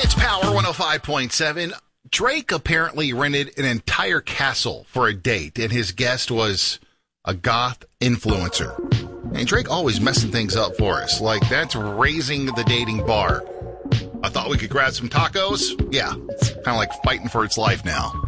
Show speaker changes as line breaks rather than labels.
It's Power 105.7. Drake apparently rented an entire castle for a date, and his guest was a goth influencer. And Drake always messing things up for us. Like, that's raising the dating bar. I thought we could grab some tacos. Yeah, it's kind of like fighting for its life now.